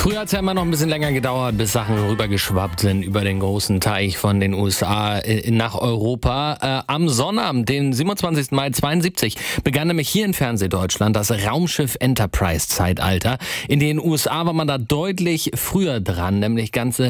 Früher hat es ja immer noch ein bisschen länger gedauert, bis Sachen rübergeschwappt sind über den großen Teich von den USA nach Europa. Am Sonnabend, den 27. Mai 72, begann nämlich hier in Fernsehdeutschland das Raumschiff Enterprise-Zeitalter. In den USA war man da deutlich früher dran, nämlich ganze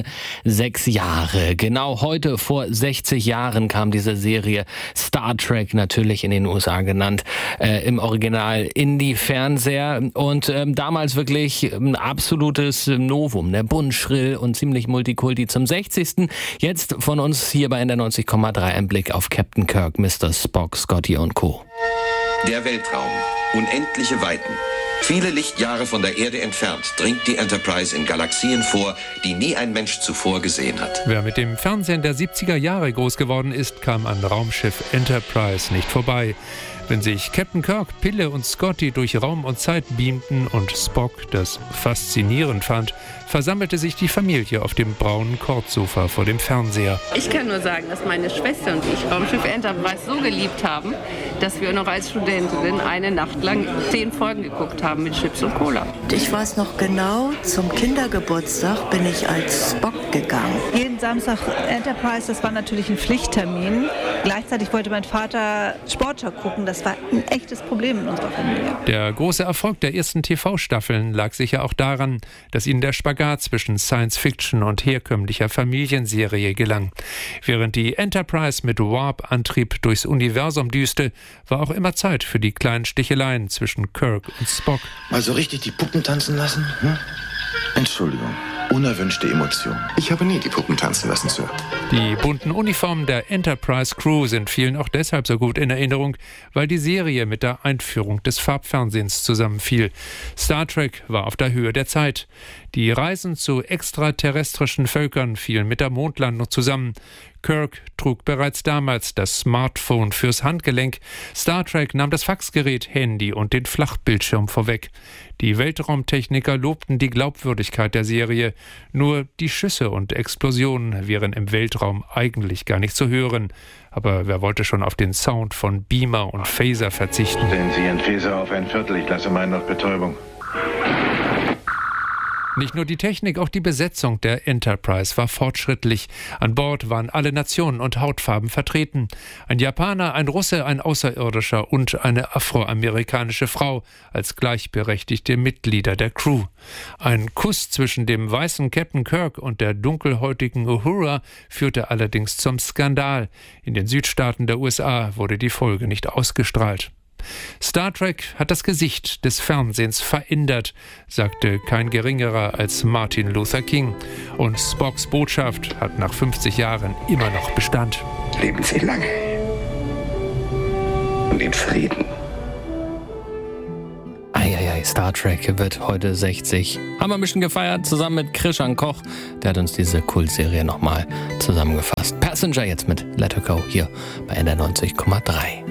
6 Jahre. Genau heute vor 60 Jahren kam diese Serie Star Trek, natürlich in den USA genannt, im Original in die Fernseher. Und damals wirklich ein absolutes Novum, der bunt, schrill und ziemlich multikulti zum 60. Jetzt von uns hier bei NDR 90,3 ein Blick auf Captain Kirk, Mr. Spock, Scotty und Co. Der Weltraum, unendliche Weiten. Viele Lichtjahre von der Erde entfernt dringt die Enterprise in Galaxien vor, die nie ein Mensch zuvor gesehen hat. Wer mit dem Fernsehen der 70er Jahre groß geworden ist, kam an Raumschiff Enterprise nicht vorbei. Wenn sich Captain Kirk, Pille und Scotty durch Raum und Zeit beamten und Spock das faszinierend fand, versammelte sich die Familie auf dem braunen Kordsofa vor dem Fernseher. Ich kann nur sagen, dass meine Schwester und ich Raumschiff Enterprise so geliebt haben, dass wir noch als Studentin eine Nacht lang 10 Folgen geguckt haben mit Chips und Cola. Ich weiß noch genau, zum Kindergeburtstag bin ich als Spock gegangen. Jeden Samstag Enterprise, das war natürlich ein Pflichttermin. Gleichzeitig wollte mein Vater Sportschau gucken. Das war ein echtes Problem in unserer Familie. Der große Erfolg der ersten TV-Staffeln lag sicher auch daran, dass ihnen der Spagat zwischen Science-Fiction und herkömmlicher Familienserie gelang. Während die Enterprise mit Warp-Antrieb durchs Universum düste, war auch immer Zeit für die kleinen Sticheleien zwischen Kirk und Spock. Mal so richtig die Puppen tanzen lassen? Entschuldigung. Unerwünschte Emotionen. Ich habe nie die Puppen tanzen lassen, Sir. Die bunten Uniformen der Enterprise-Crew sind vielen auch deshalb so gut in Erinnerung, weil die Serie mit der Einführung des Farbfernsehens zusammenfiel. Star Trek war auf der Höhe der Zeit. Die Reisen zu extraterrestrischen Völkern fielen mit der Mondlandung zusammen. Kirk trug bereits damals das Smartphone fürs Handgelenk. Star Trek nahm das Faxgerät, Handy und den Flachbildschirm vorweg. Die Weltraumtechniker lobten die Glaubwürdigkeit der Serie. Nur die Schüsse und Explosionen wären im Weltraum eigentlich gar nicht zu hören. Aber wer wollte schon auf den Sound von Beamer und Phaser verzichten? Stellen Sie Ihren Phaser auf ein Viertel, ich lasse meinen auf Betäubung. Nicht nur die Technik, auch die Besetzung der Enterprise war fortschrittlich. An Bord waren alle Nationen und Hautfarben vertreten. Ein Japaner, ein Russe, ein Außerirdischer und eine afroamerikanische Frau als gleichberechtigte Mitglieder der Crew. Ein Kuss zwischen dem weißen Captain Kirk und der dunkelhäutigen Uhura führte allerdings zum Skandal. In den Südstaaten der USA wurde die Folge nicht ausgestrahlt. Star Trek hat das Gesicht des Fernsehens verändert, sagte kein Geringerer als Martin Luther King. Und Spocks Botschaft hat nach 50 Jahren immer noch Bestand. Leben Sie lange und in Frieden. Star Trek wird heute 60. Haben wir ein bisschen gefeiert, zusammen mit Krishan Koch. Der hat uns diese Kultserie nochmal zusammengefasst. Passenger jetzt mit Let Her Go hier bei NDR 90,3.